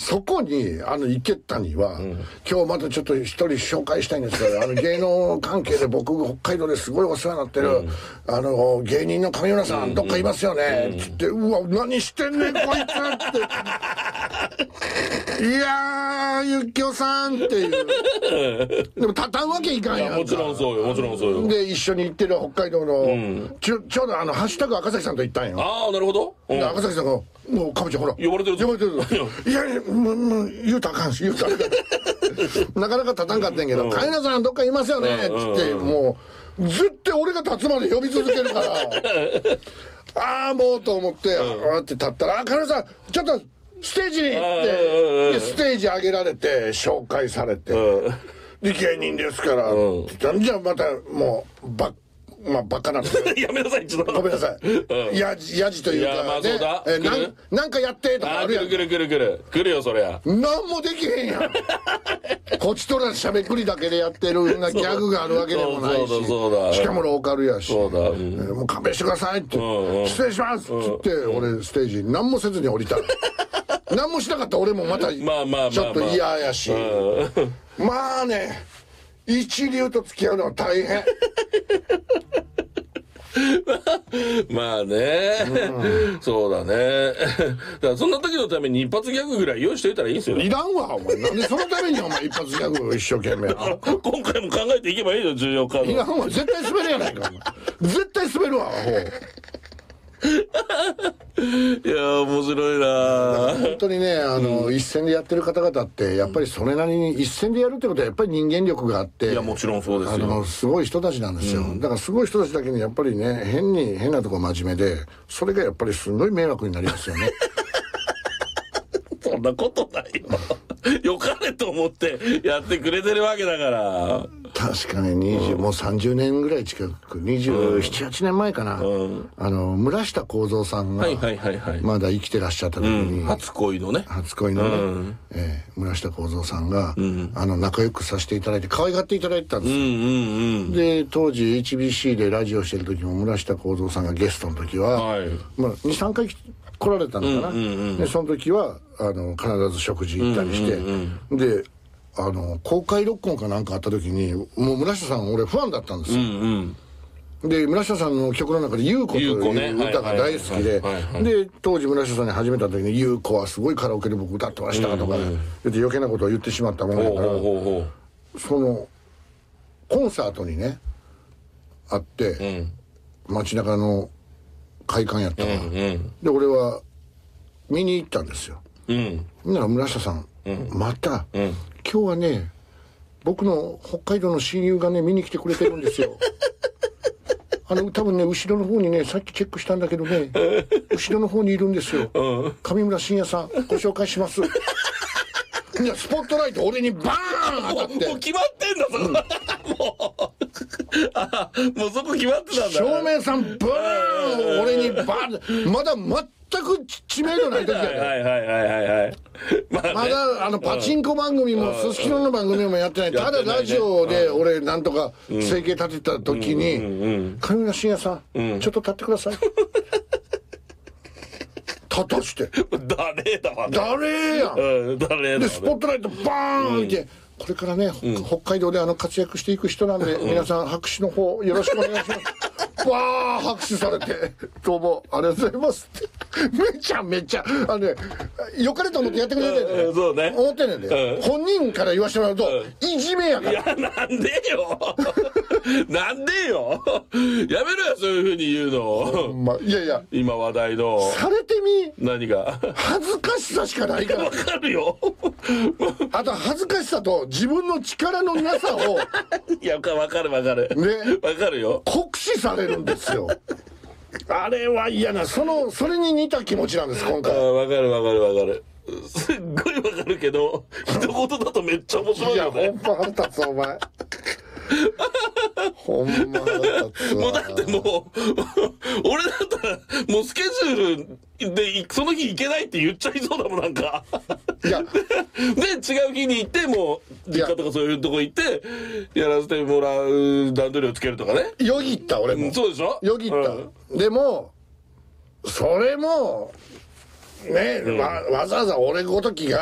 そこに池谷は、今日またちょっと一人紹介したいんですけど、芸能関係で僕北海道ですごいお世話になってる、芸人の上村さん、どっかいますよね、つって、うわ何してんねんこいつっていやーゆっきょさんっていうでも立たんわけいかんやんか。 もちろんそうよ、もちろんそうよ。 で一緒に行ってる北海道の、ちょうどハッシュタグ赤崎さんと行ったんよ。 ああなるほど。 赤崎さんがもうかぶちゃんほら呼ばれてるぞ。 呼ばれてるぞいやいやもう言うたらあかんし言うたらあかんなかなか立たんかってんけど「カイナさんどっかいますよね」っつってもうずっと俺が立つまで呼び続けるからああもうと思ってあって立ったら「あカイナさんちょっとステージに」ってステージ上げられて紹介されてで芸人ですからって言ったらじゃあまたもうまあバカなんでやめなさい一度。 ごめんなさいやじというかねなんかやってとかあるやん。 来るよそりゃ。 なんもできへんやんこっちとらしゃべくりだけでやってるギャグがあるわけでもないししかもローカルやしもう勘弁してくださいって失礼しますっつって俺ステージ何もせずに降りた何もしなかった俺もまたちょっと嫌やしまあね一流と付き合うのは大変まあね、そうだねだからそんな時のために一発ギャグぐらい用意しといたらいいんですよ。 いらんわお前なんでそのためにお前一発ギャグを一生懸命今回も考えていけばいいよ14回いらんわ絶対滑るやないかお前絶対滑るわアホいや面白いな本当にね一線でやってる方々ってやっぱりそれなりに一線でやるってことはやっぱり人間力があっていやもちろんそうですよすごい人たちなんですよ、だからすごい人たちだけにやっぱりね変なとこ真面目でそれがやっぱりすごい迷惑になりますよねそんなことないよよかれと思ってやってくれてるわけだから確かにもう30年ぐらい近く27、8年前かな、村下幸三さんがまだ生きてらっしゃった時に、 初恋のね村下幸三さんが、仲良くさせていただいて可愛がっていただいてたんですよ、で当時 HBC でラジオしてる時も村下幸三さんがゲストの時は、23回来られたのかな、でその時は必ず食事行ったりして、で公開録音かなんかあった時にもう村下さん俺ファンだったんですよ、で村下さんの曲の中で「優子」という歌が大好きで当時村下さんに始めた時に「優子はすごいカラオケで僕歌ってました」とか言って余計なことを言ってしまったもんだからそのコンサートにねあって街中の会館やったからで俺は見に行ったんですよ。なら村下さんまた今日はね僕の北海道の親友がね見に来てくれてるんですよ多分ね後ろの方にねさっきチェックしたんだけどね後ろの方にいるんですよ、上村慎也さんご紹介しますいやスポットライト俺にバーン当たってもう決まってんだそこもうそこ決まってたんだ照明さんブーン俺にバーンまだ全く知名度ない時やねまだパチンコ番組もすすきのの番組もやってないただラジオで俺なんとか生計立てた時に上村慎也さんちょっと立ってください立たして誰だわ誰やんでスポットライトバーンってこれからね北海道で活躍していく人なんで皆さん拍手の方よろしくお願いしますわー拍手されて「どうもありがとうございます」ってめちゃめちゃよかれと思ってやってくれてんねそうね思ってんねんで本人から言わしてもらうといじめやからいやなんでよなんでよやめろよそういうふうに言うのいやいや今話題のされてみ何が恥ずかしさしかないからわかるよあと恥ずかしさと自分の力のなさをいやわかるねわかるよ酷使されるんですよあれは嫌なそれに似た気持ちなんです今回わかるすっごいわかるけど一言だとめっちゃ面白いよねいやほんま腹立つお前ほんま腹立つわもうだってもう俺だったらもうスケジュールでその日行けないって言っちゃいそうだもんなんかいやで違う日に行ってもう実家とかそういうとこ行ってやらせてもらう段取りをつけるとかねよぎった俺もそうでしょよぎった、でもそれもね、わざわざ俺ごときが